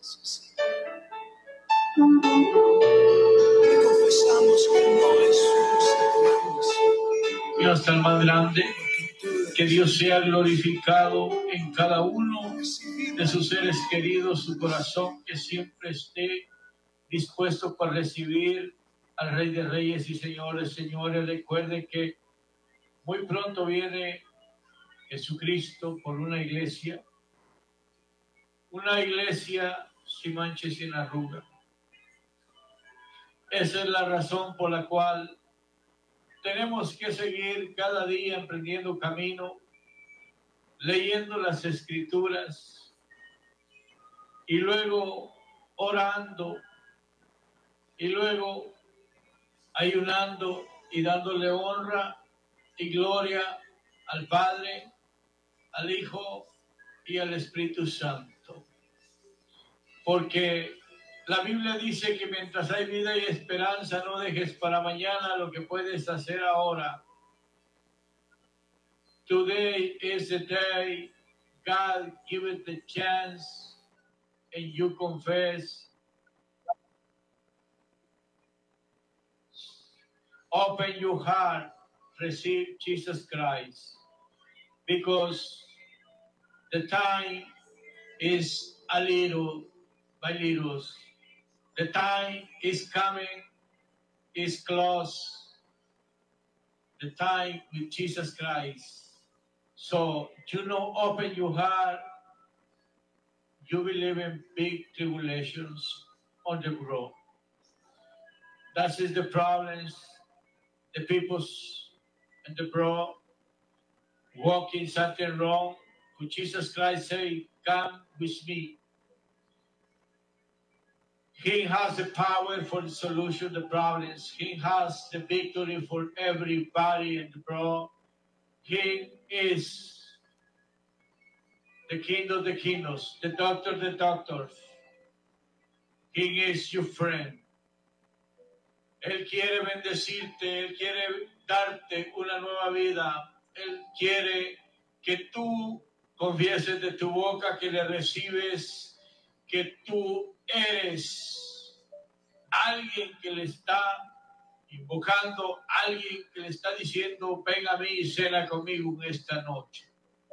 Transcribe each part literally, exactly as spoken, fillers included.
Y confesamos que no es un y hasta el más grande. Que Dios sea glorificado en cada uno de sus seres queridos, su corazón que siempre esté dispuesto para recibir al Rey de Reyes y Señores. Señores, recuerden que muy pronto viene Jesucristo por una iglesia, una iglesia sin mancha y sin arruga. Esa es la razón por la cual tenemos que seguir cada día emprendiendo camino, leyendo las Escrituras y luego orando y luego ayunando y dándole honra y gloria al Padre, al Hijo y al Espíritu Santo. Porque la Biblia dice que mientras hay vida y esperanza, no dejes para mañana lo que puedes hacer ahora. Today is the day God gives the chance and you confess. Open your heart, receive Jesus Christ, because the time is a little by little. The time is coming, is close. The time with Jesus Christ. So, you know, open your heart. You will live in big tribulations on the road. That is the problems. The people's and the bro walking something wrong. When Jesus Christ say, "Come with me," He has the power for the solution of the problems. He has the victory for everybody and bro. He is the King of the kingdoms, the Doctor of the doctors. He is your friend. Él quiere bendecirte, Él quiere darte una nueva vida. Él quiere que tú confieses de tu boca que le recibes, que tú eres alguien que le está invocando, alguien que le está diciendo, ven a mí y cena conmigo en esta noche.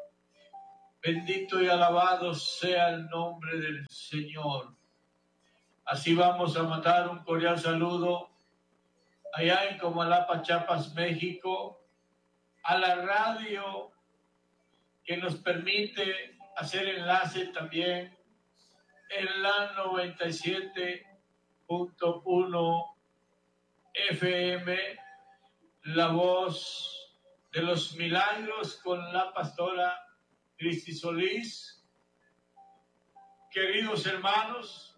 Bendito y alabado sea el nombre del Señor. Así vamos a mandar un cordial saludo allá en Comalapa, Chiapas, México, a la radio que nos permite hacer enlace también en la noventa y siete punto uno F M, La Voz de los Milagros, con la pastora Cristi Solís. Queridos hermanos,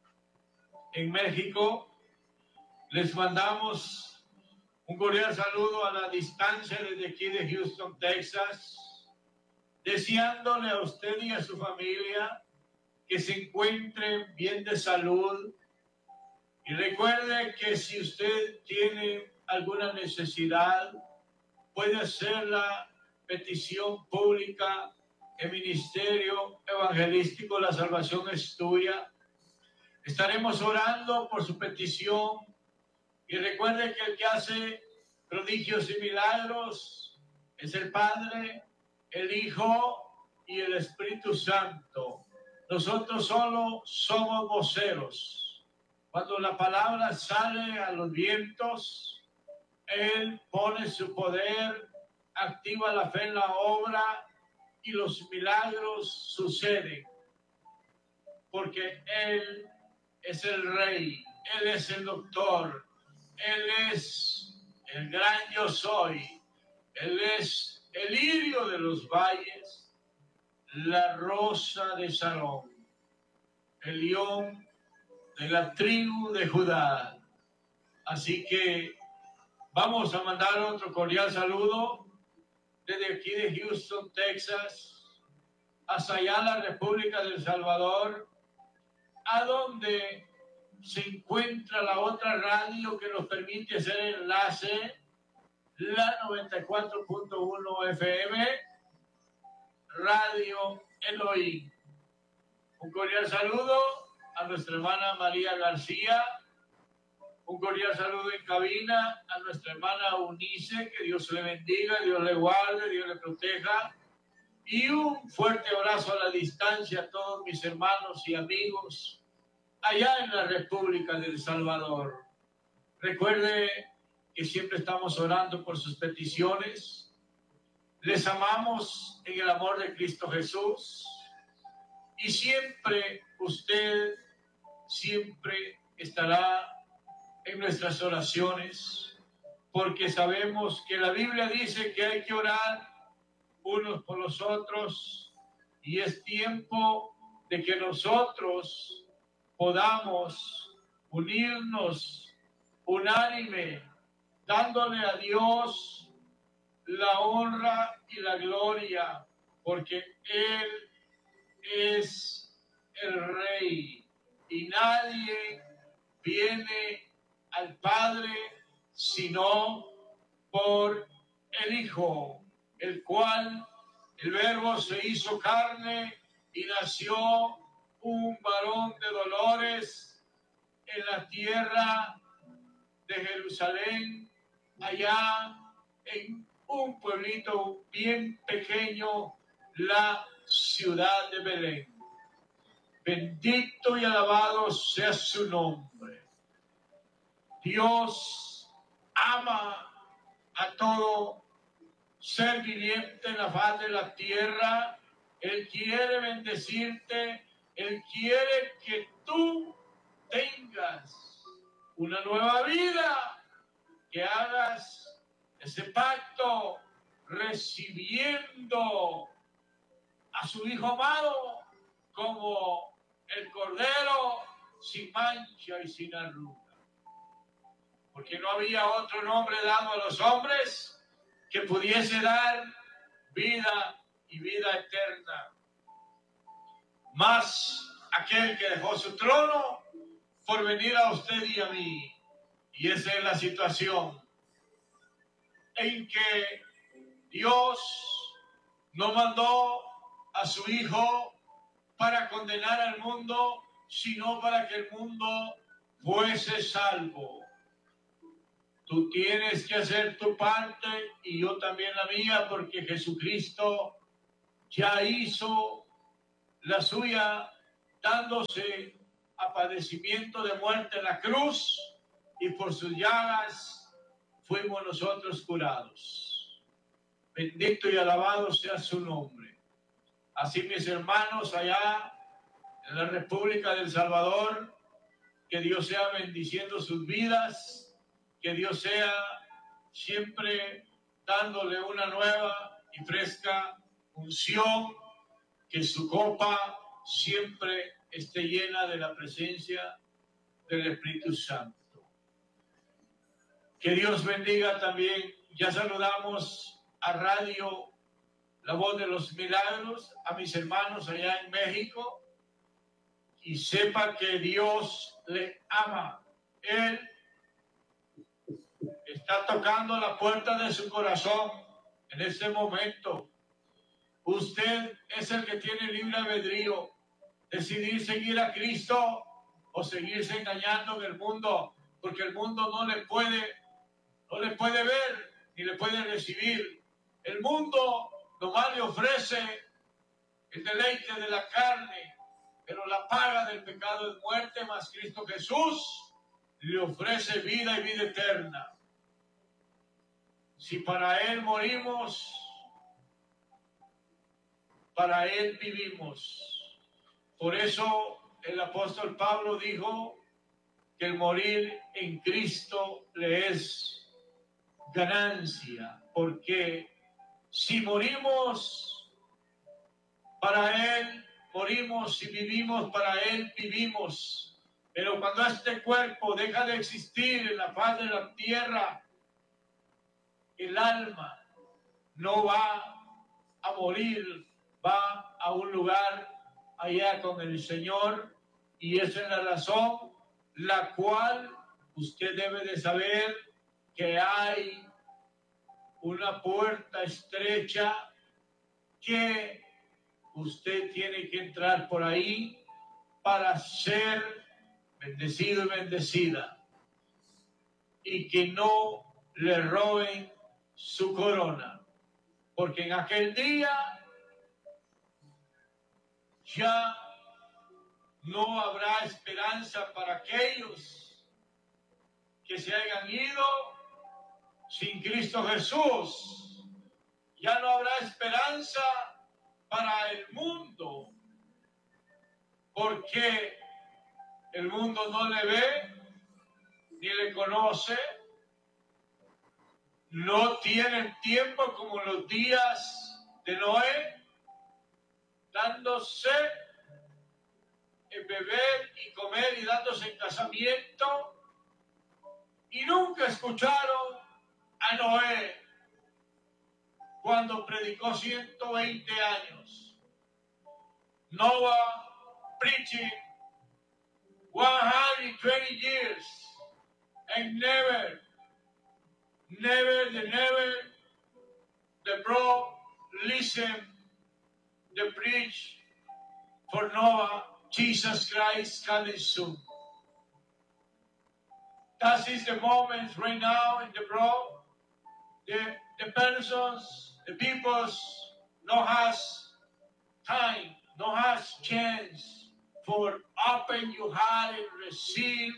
en México, les mandamos un cordial saludo a la distancia desde aquí de Houston, Texas, deseándole a usted y a su familia que se encuentren bien de salud. Y recuerde que si usted tiene alguna necesidad, puede hacer la petición pública. El Ministerio Evangelístico La Salvación es Tuya. Estaremos orando por su petición. Y recuerde que el que hace prodigios y milagros es el Padre, el Hijo y el Espíritu Santo. Nosotros solo somos voceros. Cuando la palabra sale a los vientos, Él pone su poder, activa la fe en la obra y los milagros suceden. Porque Él es el Rey, Él es el Doctor, Él es el gran yo soy, Él es el lirio de los valles, la rosa de Sarón, el león de la tribu de Judá. Así que vamos a mandar otro cordial saludo desde aquí de Houston, Texas, hasta allá la República del Salvador, a donde se encuentra la otra radio que nos permite hacer enlace, la noventa y cuatro punto uno F M, Radio Elohim. Un cordial saludo a nuestra hermana María García. Un cordial saludo en cabina a nuestra hermana Eunice, que Dios le bendiga, Dios le guarde, Dios le proteja. Y un fuerte abrazo a la distancia a todos mis hermanos y amigos allá en la República del Salvador. Recuerde que siempre estamos orando por sus peticiones. Les amamos en el amor de Cristo Jesús. Y siempre usted, siempre estará en nuestras oraciones, porque sabemos que la Biblia dice que hay que orar unos por los otros, y es tiempo de que nosotros podamos unirnos unánime, dándole a Dios la honra y la gloria, porque Él es el Rey y nadie viene al Padre sino por el Hijo, el cual el Verbo se hizo carne y nació un varón de dolores en la tierra de Jerusalén, allá en un pueblito bien pequeño, la ciudad de Belén. Bendito y alabado sea su nombre. Dios ama a todo ser viviente en la faz de la tierra. Él quiere bendecirte. Él quiere que tú tengas una nueva vida, que hagas ese pacto recibiendo a su Hijo amado como el Cordero sin mancha y sin arruga. Porque no había otro nombre dado a los hombres que pudiese dar vida y vida eterna, más aquel que dejó su trono por venir a usted y a mí. Y esa es la situación en que Dios no mandó a su Hijo para condenar al mundo, sino para que el mundo fuese salvo. Tú tienes que hacer tu parte y yo también la mía, porque Jesucristo ya hizo la suya, dándose a padecimiento de muerte en la cruz, y por sus llagas fuimos nosotros curados. Bendito y alabado sea su nombre. Así, mis hermanos allá en la República del Salvador, que Dios sea bendiciendo sus vidas, que Dios sea siempre dándole una nueva y fresca unción, que su copa siempre esté llena de la presencia del Espíritu Santo. Que Dios bendiga también. Ya saludamos a Radio La Voz de los Milagros, a mis hermanos allá en México, y sepa que Dios le ama. Él está tocando la puerta de su corazón en este momento. Usted es el que tiene libre albedrío, decidir seguir a Cristo o seguirse engañando en el mundo, porque el mundo no le puede, no le puede ver ni le puede recibir. El mundo nomás le ofrece el deleite de la carne, pero la paga del pecado es muerte, mas Cristo Jesús le ofrece vida y vida eterna. Si para Él morimos, para Él vivimos. Por eso el apóstol Pablo dijo que el morir en Cristo le es ganancia, porque si morimos para Él, morimos. Si vivimos para Él, vivimos. Pero cuando este cuerpo deja de existir en la faz de la tierra, el alma no va a morir, va a un lugar allá con el Señor, y esa es la razón la cual usted debe de saber que hay una puerta estrecha que usted tiene que entrar por ahí, para ser bendecido y bendecida, y que no le roben su corona, porque en aquel día ya no habrá esperanza para aquellos que se hayan ido sin Cristo Jesús. Ya no habrá esperanza para el mundo, porque el mundo no le ve ni le conoce. No tienen tiempo como los días de Noé, dándose en beber y comer y dándose en casamiento, y nunca escucharon a Noé cuando predicó ciento veinte años. Noah preaching one hundred twenty years, and never, never, the never, the bro listen, the preach for Noah, Jesus Christ coming soon. That is the moment right now in the bro. The, the persons, the peoples, no has time, no has chance for open your heart and receive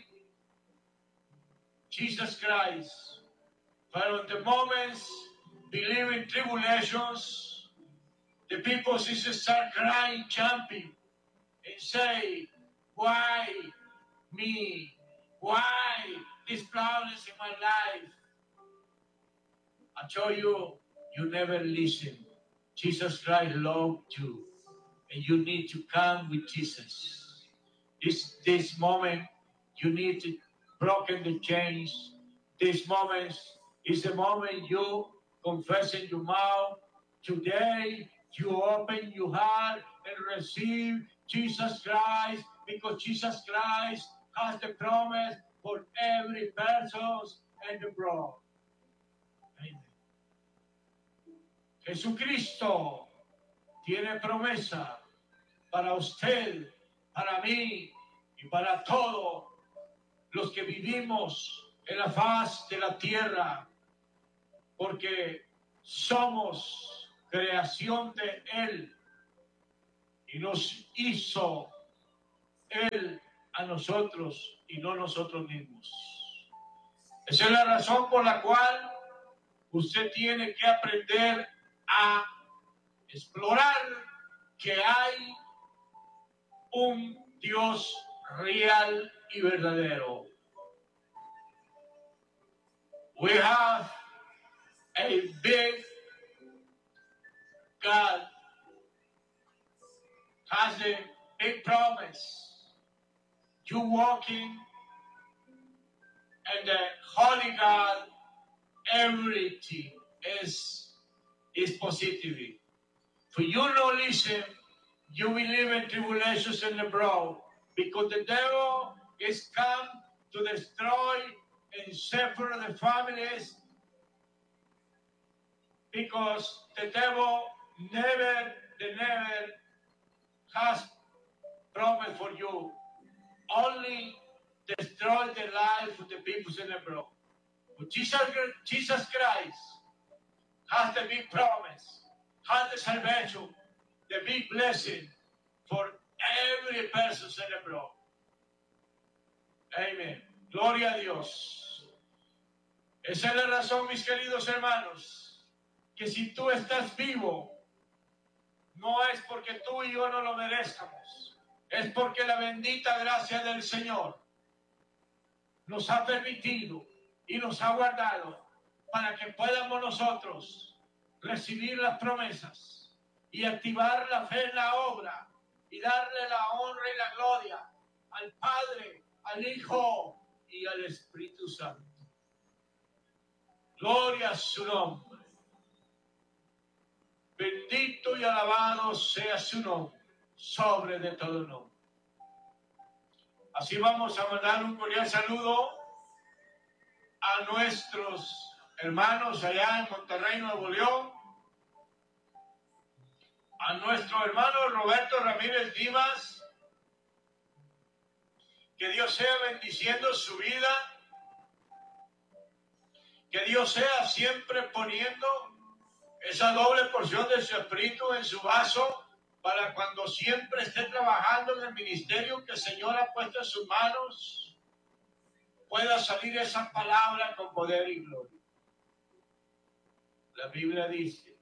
Jesus Christ. But on the moments, believe in tribulations, the people start crying, jumping, and say, why me? Why these problems in my life? I tell you, you never listen. Jesus Christ loved you, and you need to come with Jesus. This, this moment, you need to broken the chains. This moment is the moment you confess in your mouth. Today, you open your heart and receive Jesus Christ, because Jesus Christ has the promise for every person and the broad. Amen. Jesucristo tiene promesa para usted, para mí y para todos los que vivimos en la faz de la tierra, porque somos creación de Él y nos hizo Él a nosotros y no nosotros mismos. Esa es la razón por la cual usted tiene que aprender a explorar que hay un Dios real y verdadero. We have a big God, has a big promise. You walking and the Holy God, everything is, is positive. For you no listen, you will live in tribulations and abroad, because the devil is come to destroy and separate the families, because the devil never, the never has promise for you. Only destroy the life of the people in abroad. But Jesus, Jesus Christ has the big promise, has the salvation, the big blessing for every person in abroad. Amen. Gloria a Dios. Esa es la razón, mis queridos hermanos, que si tú estás vivo, no es porque tú y yo no lo merezcamos, es porque la bendita gracia del Señor nos ha permitido y nos ha guardado para que podamos nosotros recibir las promesas y activar la fe en la obra y darle la honra y la gloria al Padre, al Hijo y al Espíritu Santo. Gloria a su nombre. Bendito y alabado sea su nombre, sobre de todo nombre. Así vamos a mandar un cordial saludo a nuestros hermanos allá en Monterrey, Nuevo León, a nuestro hermano Roberto Ramírez Dimas, Que Dios sea bendiciendo su vida. Que Dios sea siempre poniendo esa doble porción de su espíritu en su vaso para cuando siempre esté trabajando en el ministerio que el Señor ha puesto en sus manos, pueda salir esa palabra con poder y gloria. La Biblia dice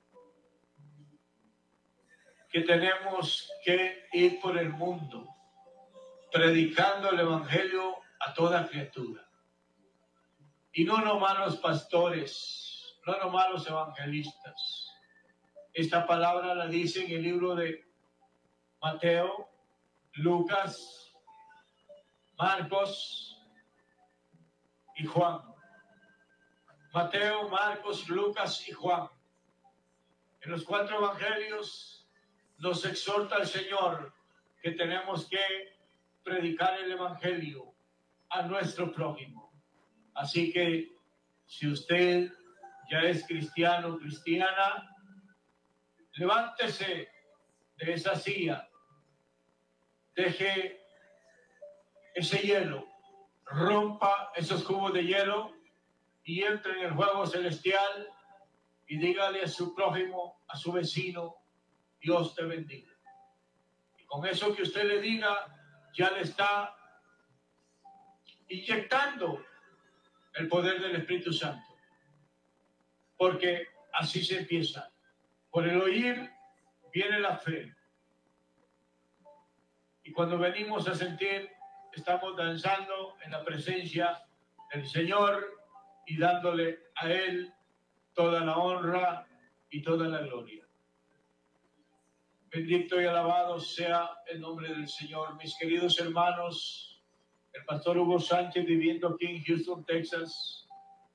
que tenemos que ir por el mundo predicando el evangelio a toda criatura. Y no nomás los pastores, no nomás los evangelistas. Esta palabra la dice en el libro de Mateo, Lucas, Marcos y Juan. Mateo, Marcos, Lucas y Juan. En los cuatro evangelios nos exhorta el Señor que tenemos que predicar el evangelio a nuestro prójimo. Así que si usted ya es cristiano o cristiana, levántese de esa silla, deje ese hielo, rompa esos cubos de hielo y entre en el juego celestial y dígale a su prójimo, a su vecino, Dios te bendiga. Y con eso que usted le diga, ya le está inyectando el poder del Espíritu Santo. Porque así se empieza. Por el oír viene la fe. Y cuando venimos a sentir, estamos danzando en la presencia del Señor y dándole a Él toda la honra y toda la gloria. Bendito y alabado sea el nombre del Señor. Mis queridos hermanos, el pastor Hugo Sánchez, viviendo aquí en Houston, Texas,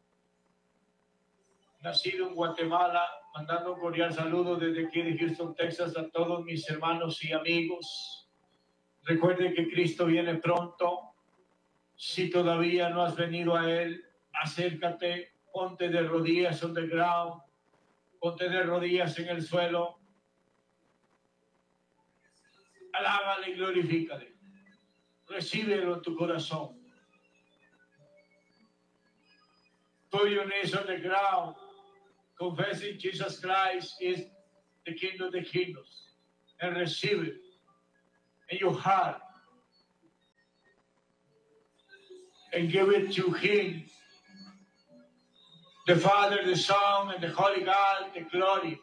nacido en Guatemala, mandando un cordial saludo desde aquí de Houston, Texas, a todos mis hermanos y amigos. Recuerde que Cristo viene pronto. Si todavía no has venido a Él, acércate, ponte de rodillas on the ground, ponte de rodillas en el suelo, alábale y glorifícale, recíbelo en tu corazón. Put your knees on the ground, confessing Jesus Christ is the King of the kingdoms, and receive it in your heart and give it to Him, the Father, the Son, and the Holy God, the glory.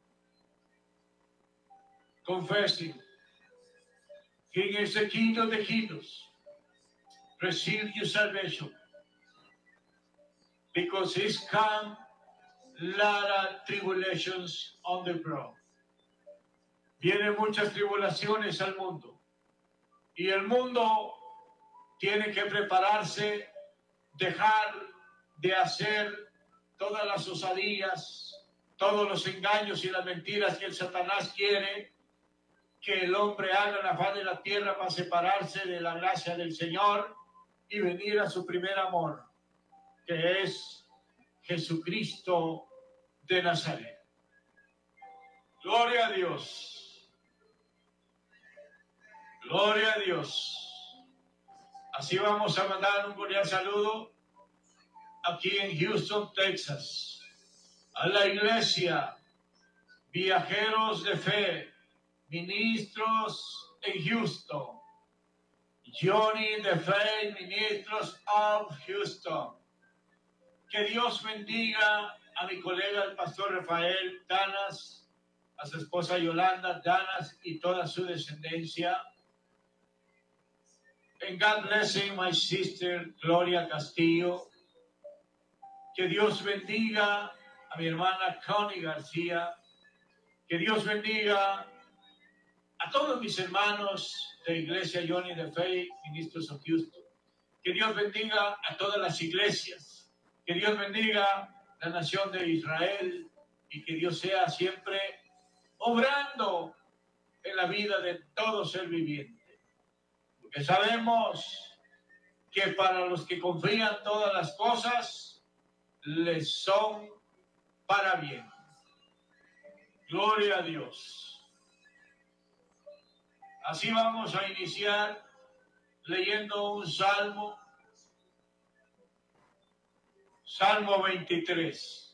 Confessing, King is the King of the kingdoms. Receive your salvation, because He's come lot of tribulations on the ground. Vienen muchas tribulaciones al mundo, y el mundo tiene que prepararse, dejar de hacer todas las osadías, todos los engaños y las mentiras que el Satanás quiere que el hombre haga en la faz de la tierra para separarse de la gracia del Señor y venir a su primer amor, que es Jesucristo de Nazaret. Gloria a Dios. Gloria a Dios. Así vamos a mandar un cordial saludo aquí en Houston, Texas, a la iglesia Viajeros de Fe, ministros en Houston, Johnny de Fe, ministros of Houston. Que Dios bendiga a mi colega el pastor Rafael Danas, a su esposa Yolanda Danas y toda su descendencia. And God blessing my sister Gloria Castillo. Que Dios bendiga a mi hermana Connie García. Que Dios bendiga a todos mis hermanos de Iglesia Johnny de Fe, ministros of Houston. Que Dios bendiga a todas las iglesias. Que Dios bendiga la nación de Israel y que Dios sea siempre obrando en la vida de todo ser viviente. Porque sabemos que para los que confían todas las cosas les son para bien. Gloria a Dios. Así vamos a iniciar leyendo un salmo, Salmo veintitrés.